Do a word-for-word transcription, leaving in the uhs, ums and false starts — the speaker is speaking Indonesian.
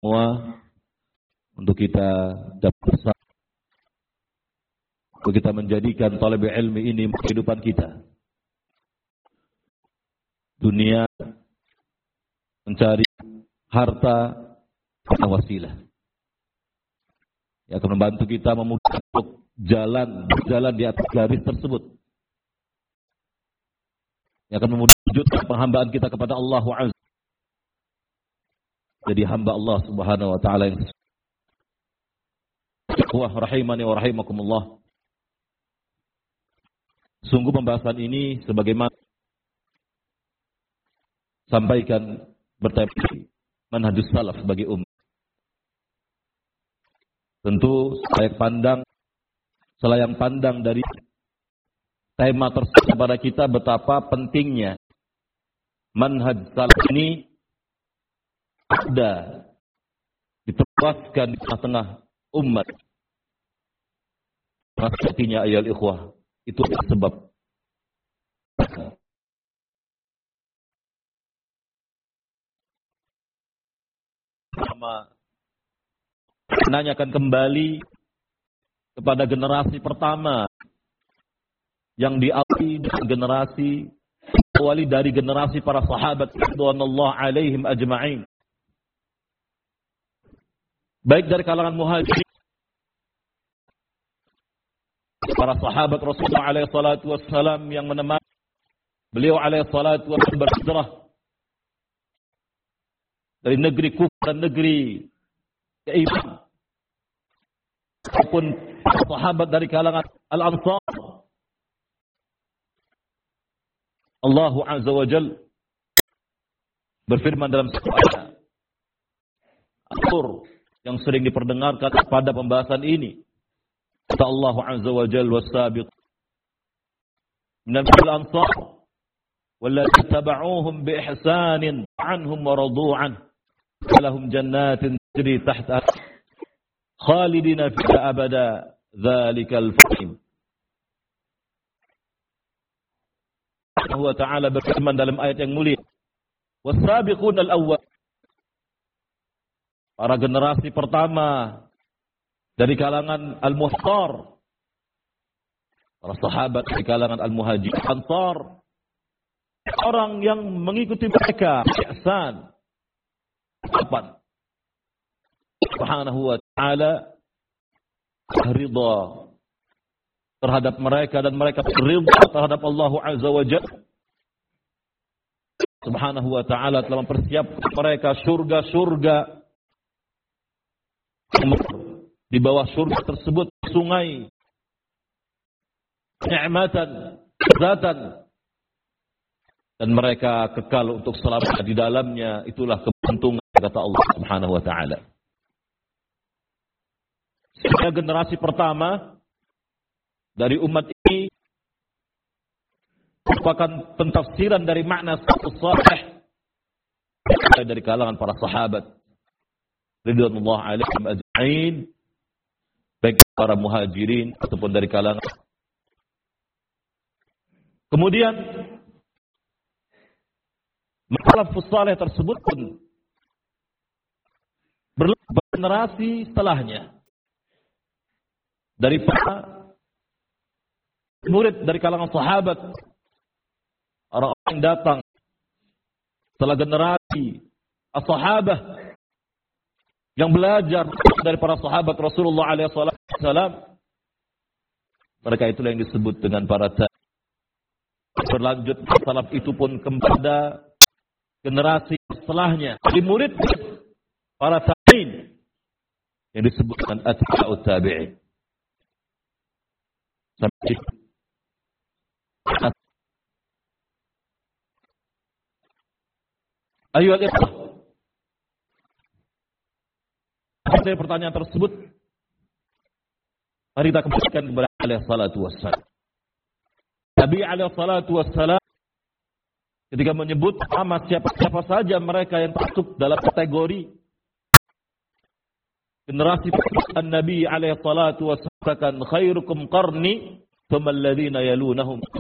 semua untuk kita dapat bersama, untuk kita menjadikan talabul ilmi ini kehidupan kita. Dunia mencari harta dan wasilah yang akan membantu kita memudahkan untuk jalan jalan di atas garis tersebut, yang akan memudahkan penghambaan kita kepada Allah Azza. Jadi hamba Allah Subhanahu wa taala yang wa rahimani wa rahimakumullah. Sungguh pembahasan ini sebagaimana sampaikan bertema manhajus salaf bagi umat. Tentu saya pandang selayang pandang dari tema tersebut kepada kita betapa pentingnya manhaj salaf ini ada diterapkan di tengah-tengah umat. Artinya ayat ikhwah itu sebab sama menanyakan kembali kepada generasi pertama yang diawali dengan generasi awali dari generasi para sahabat radhiyallahu alaihim ajma'in, baik dari kalangan muhajirin, para sahabat Rasulullah alaihi salatu wassalam yang menemani beliau alaihi salatu wassalam berhijrah dari negeri kufur dan negeri keiman, maupun sahabat dari kalangan al-ansar. Allah Azza wa Jalla berfirman dalam surah Al-Qur yang sering diperdengarkan pada pembahasan ini. Kata Allah Azza wa Jalla, was-sabiq min al-ansar walladzina tabauhum bi ihsanin anhum wa radu an lahum jannatin tajri tahtaha khalidina fiha abada dzalikal fawz. Allah Ta'ala berfirman dalam ayat yang mulia, was-sabiqun al-awwal, para generasi pertama dari kalangan al-muhtar, para sahabat dari kalangan al-muhajir, ansar, orang yang mengikuti mereka ihsan, kapan Subhanahu wa ta'ala ridha terhadap mereka dan mereka ridha terhadap Allah Azza wa Jalla. Subhanahu wa ta'ala telah mempersiapkan mereka surga-surga, di bawah surga tersebut sungai nikmatan zatan, dan mereka kekal untuk selama di dalamnya. Itulah keberuntungan kata Allah Subhanahu wa ta'ala. Sehingga generasi pertama dari umat ini merupakan pentafsiran dari makna salafus salih dari kalangan para sahabat radhiyallahu alaihim ajma'in, baik para muhajirin ataupun dari kalangan. Kemudian salafus salih tersebut pun bergenerasi setelahnya dari para murid dari kalangan sahabat, orang-orang yang datang setelah generasi as-sahabah yang belajar dari para sahabat Rasulullah alaihi wasallam. Mereka itulah yang disebut dengan para tabi'in. Berlanjut salaf itu pun kepada generasi setelahnya, di murid para tabi'in yang disebut dengan atba'ut tabi'in. Sampai ayo ikhwah, dari pertanyaan tersebut mari kita kembalikan kepada alaihi salatu wassalam. Nabi alaihi salatu wassalam ketika menyebut nama siapa-siapa saja mereka yang masuk dalam kategori generasi Nabi alaihi salatu wassalam, khairukum qarni thumma alladhina yalunahum